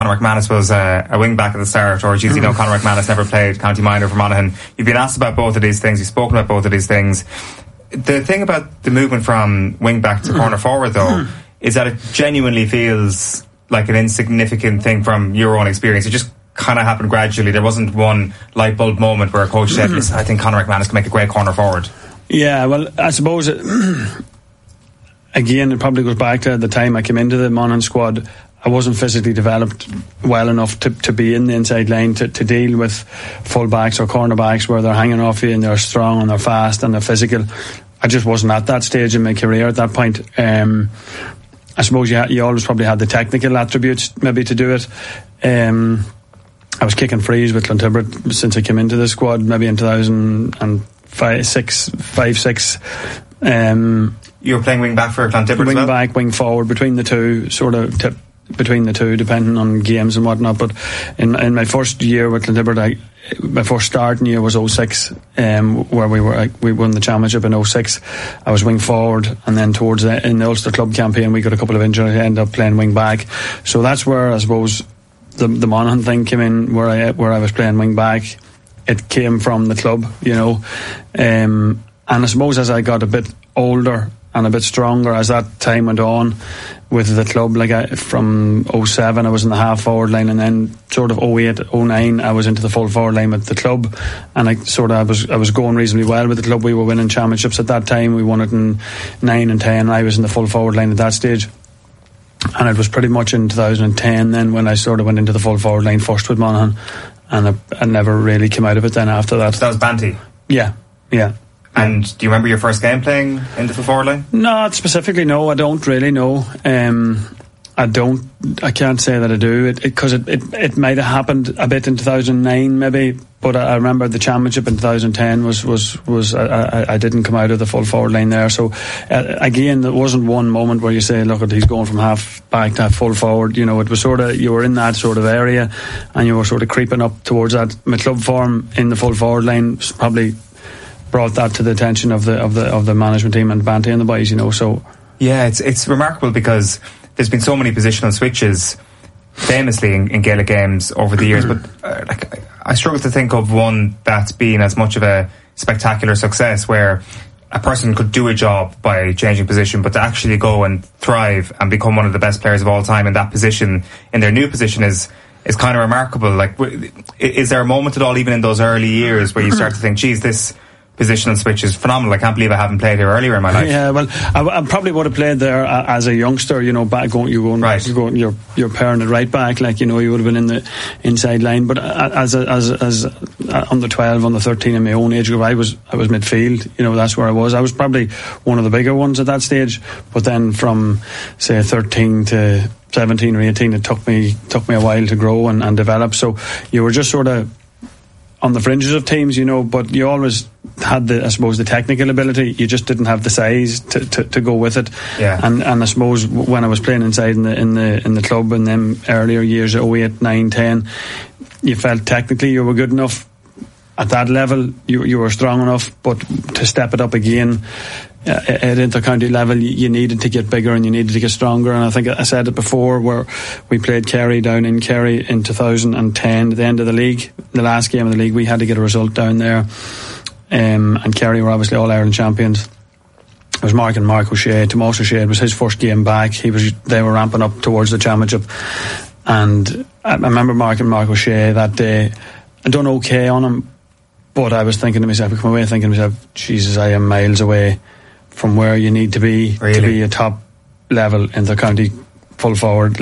Conor McManus was a wing back at the start, or geez, Conor McManus never played county minor for Monaghan. You've been asked about both of these things, you've spoken about both of these things. The thing about the movement from wing back to corner forward though is that it genuinely feels like an insignificant thing from your own experience. It just kind of happened gradually. There wasn't one light bulb moment where a coach said, listen, I think Conor McManus can make a great corner forward. Yeah, well, I suppose again, it probably goes back to the time I came into the Monaghan squad. I wasn't physically developed well enough to be in the inside line to deal with full-backs or cornerbacks where they're hanging off you and they're strong and they're fast and they're physical. I just wasn't at that stage in my career at that point. I suppose you always probably had the technical attributes maybe to do it. I was kicking frees with Clontibret since I came into the squad, maybe in 2005, 6. You were playing wing back for Clontibret wing as well? Back, wing forward, between the two, sort of between the two, depending on games and whatnot. But in my first year with Clontibret, my first starting year was 06, where we won the championship in 06. I was wing forward, and then in the Ulster Club campaign we got a couple of injuries. I ended up playing wing back. So that's where I suppose the Monaghan thing came in, where I was playing wing back. It came from the club, and I suppose as I got a bit older and a bit stronger as that time went on with the club, from 07 I was in the half forward line, and then sort of 08, 09 I was into the full forward line with the club, and I was going reasonably well with the club. We were winning championships at that time. We won it in 9 and 10. I was in the full forward line at that stage, and it was pretty much in 2010 then when I sort of went into the full forward line first with Monaghan, and I never really came out of it then after that. So that was Banty? Yeah. And do you remember your first game playing in the forward line? Not specifically, no. I don't really know. I can't say that I do, because it might have happened a bit in 2009 maybe, but I remember the championship in 2010 was I didn't come out of the full forward line there. So again, there wasn't one moment where you say, look, he's going from half back to full forward. It was sort of, you were in that sort of area and you were sort of creeping up towards that. My club form in the full forward line probably brought that to the attention of the management team and Banty and the boys, so yeah, it's remarkable because there's been so many positional switches famously in Gaelic games over the years, but I struggle to think of one that's been as much of a spectacular success, where a person could do a job by changing position, but to actually go and thrive and become one of the best players of all time in that position, in their new position, is kind of remarkable. Is there a moment at all, even in those early years, where you start to think, geez, this positional switch is phenomenal. I can't believe I haven't played here earlier in my life. Yeah, well, I probably would have played there as a youngster, back going your parent at right back, you would have been in the inside line. But as under 12, under 13 in my own age group, I was midfield. That's where I was. I was probably one of the bigger ones at that stage. But then from say 13 to 17 or 18, it took me a while to grow and develop. So you were just sort of on the fringes of teams, but you always had the technical ability. You just didn't have the size to go with it. Yeah. And I suppose when I was playing inside in the club in them earlier years, 08, 9, 10, you felt technically you were good enough at that level. You were strong enough, but to step it up again at inter-county level, you needed to get bigger and you needed to get stronger. And I think I said it before, where we played Kerry down in Kerry in 2010 at the end of the league, the last game of the league. We had to get a result down there, and Kerry were obviously All-Ireland champions. It was Mark O'Shea. Tomas O'Shea, it was his first game back. They were ramping up towards the championship, and I remember Mark O'Shea that day. I done okay on him, but I was thinking to myself, I come away thinking to myself, Jesus, I am miles away from where you need to be to be a top level in the county full forward.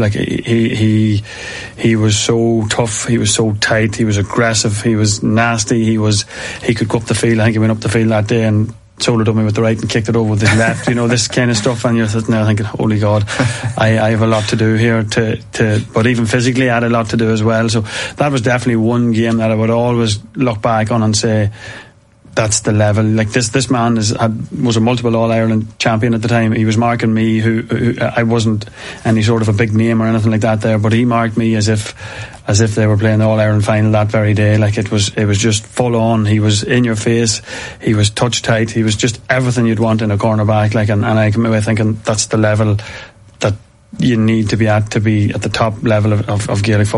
He was so tough, he was so tight, he was aggressive, he was nasty, he could go up the field. I think he went up the field that day and shoulder dummy with the right and kicked it over with his left, this kind of stuff, and you're sitting there thinking, holy God, I have a lot to do here but even physically I had a lot to do as well. So that was definitely one game that I would always look back on and say, that's the level. This man was a multiple All-Ireland champion at the time. He was marking me, who I wasn't any sort of a big name or anything like that there, but he marked me as if they were playing the All-Ireland final that very day. It was just full on. He was in your face. He was touch tight. He was just everything you'd want in a cornerback. And I came away thinking, that's the level that you need to be at the top level of Gaelic football.